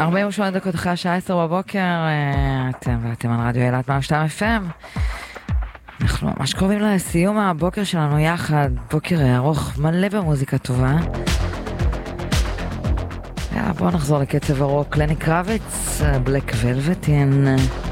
48 דקות אחרי השעה 10 בבוקר, ואתם על רדיו אילת 102 FM. אנחנו ממש קרובים לסיום הבוקר שלנו יחד, בוקר ארוך מלא במוזיקה טובה. יאללה, בואו נחזור לקצב הרוק. לני קרביץ, בלק ולווטין.